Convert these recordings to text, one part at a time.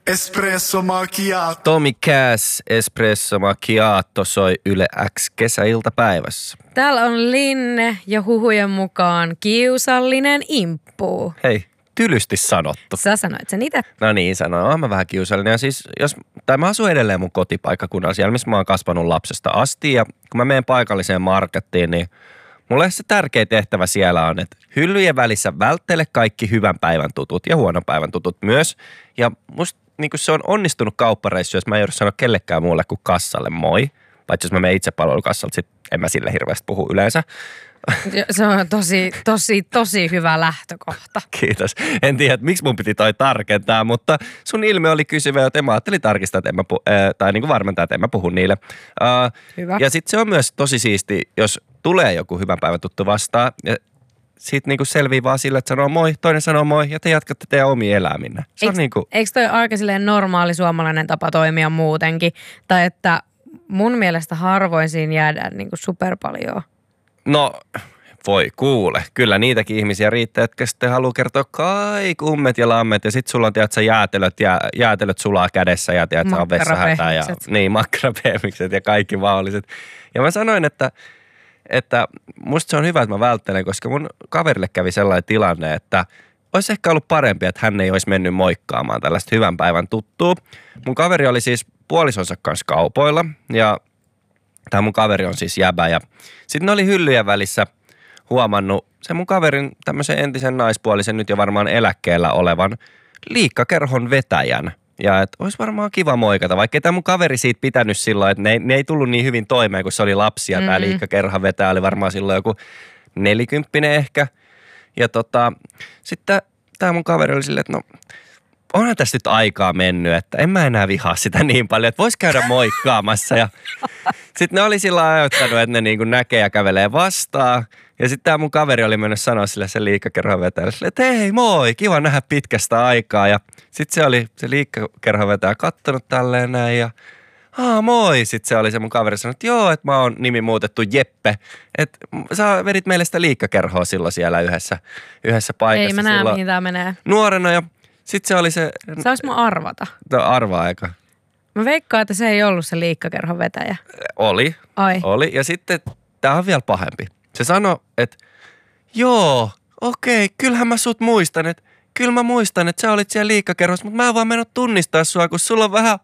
Espresso macchiato. Tommy Cass, Espresso Macchiato soi Yle X kesäiltapäivässä. Täällä on Linne ja huhujen mukaan kiusallinen imppu. Hei, tylysti sanottu. Sä sanoit sen itse. No niin, sanoin. Mä vähän kiusallinen. Ja siis, mä asun edelleen mun kotipaikkakunnalla siellä, missä mä oon kasvanut lapsesta asti. Ja kun mä menen paikalliseen markettiin, niin mulle se tärkeä tehtävä siellä on, että hyllyjen välissä välttele kaikki hyvän päivän tutut ja huonon päivän tutut myös. Ja musta niin se on onnistunut kauppareissu, jos mä en joudu sanoa kellekään muulle kuin kassalle moi. Paitsi jos mä menen itse palvelukassalta, sit en mä sille hirveästi puhu yleensä. Se on tosi hyvä lähtökohta. Kiitos. En tiedä, miksi mun piti toi tarkentaa, mutta sun ilme oli kysyvä, joten mä ajattelin tarkistaa, että tai niin kuin varmentaa, että en mä puhu niille. Hyvä. Ja sit se on myös tosi siisti, jos tulee joku hyvän päivän tuttu vastaan. Ja sit niinku selvii vaan sillä, että sanoo moi, toinen sanoo moi ja te jatkatte teidän omia eläminne. Eikö toi aika silleen normaali suomalainen tapa toimia muutenkin? Tai että mun mielestä harvoin siinä jäädään niinku super paljon. No, voi kuule. Kyllä niitäkin ihmisiä riittää, jotka sitten haluaa kertoa kaikki ummet ja lammet. Ja sit sulla on, tiedätkö, jäätelöt sulaa kädessä ja tiedätkö, on vessahätä ja niin, makkarapehmikset ja kaikki mahdolliset. Ja mä sanoin, että musta se on hyvä, että mä välttelen, koska mun kaverille kävi sellainen tilanne, että olisi ehkä ollut parempi, että hän ei olisi mennyt moikkaamaan tällaista hyvän päivän tuttua. Mun kaveri oli siis puolisonsa kanssa kaupoilla ja tämä mun kaveri on siis jäbä ja sitten ne oli hyllyjen välissä huomannut sen mun kaverin tämmöisen entisen naispuolisen nyt jo varmaan eläkkeellä olevan liikkakerhon vetäjän. Ja että olisi varmaan kiva moikata, vaikka ei tämä mun kaveri siitä pitänyt silloin, että ne ei tullut niin hyvin toimeen, kun se oli lapsia. Tämä liikkakerhan vetäjä oli varmaan silloin joku 40 ehkä. Ja sitten tämä mun kaveri oli silleen, että no onhan tässä nyt aikaa mennyt, että en mä enää vihaa sitä niin paljon, että vois käydä moikkaamassa. Ja sitten ne oli sillä ajattanut, että ne niin kuin näkee ja kävelee vastaan. Ja sitten tämä mun kaveri oli mennyt sanoa sille sen liikkakerhon vetäjälle, että hei moi, kiva nähdä pitkästä aikaa. Ja sitten se oli se liikkakerhon vetäjä kattonut tälleen näin ja moi. Sitten se oli se mun kaveri sanonut, että joo, että mä oon nimi muutettu Jeppe. Että sä vedit meille sitä liikkakerhoa silloin siellä yhdessä paikassa. Ei mä näe, mihin tää menee. Nuorena ja sitten se oli se. Sais mä arvata? No arvaa aika. Mä veikkaan, että se ei ollut se liikkakerhon vetäjä. Oli. Ja sitten tää on vielä pahempi. Se sanoi, että joo, okei, kyllähän mä sut muistan, että kyllä mä muistan, että sä olit siellä liikkakerhossa, mutta mä en vaan mennyt tunnistaa sua, kun sulla on vähän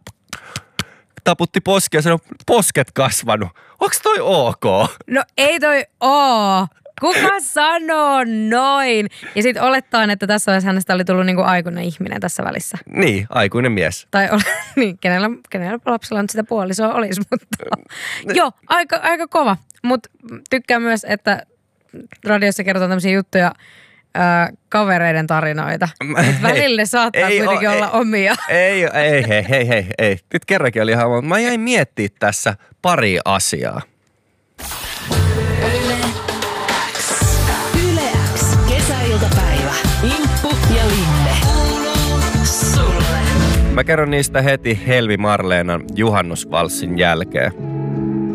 taputti poskia ja sanoi, posket kasvanut. Onks toi ok? No ei toi oo. Kuka sanoo noin? Ja sit olettaan, että tässä vaiheessa hänestä oli tullut niinku aikuinen ihminen tässä välissä. Niin, aikuinen mies. Tai niin, kenellä lapsella on sitä puolisoa olisi, mutta joo, aika kova. Mutta tykkään myös, että radiossa kerrotaan tämmöisiä juttuja, kavereiden tarinoita. Välillä ne saattaa kuitenkin olla omia. Ei. Nyt kerrankin oli ihan, mä jäin miettimään tässä pari asiaa. Yle X. Kesäiltapäivä. Imppu ja Linne. Sulle. Mä kerron niistä heti Helvi Marleenan juhannusvalssin jälkeen.